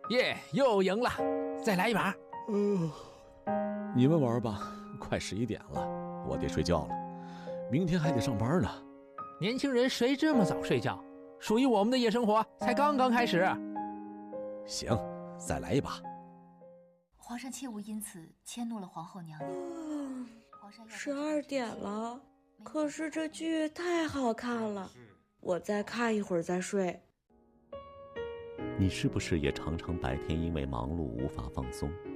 耶，又赢了，再来一把。 你们玩吧，快11点了，我得睡觉了，明天还得上班呢。 年轻人谁这么早睡觉？属于我们的夜生活才刚刚开始。 行，再来一把。 皇上切勿因此迁怒了皇后娘娘。 12点了，可是这剧太好看了，我再看一会儿再睡。 你是不是也常常白天因为忙碌无法放松？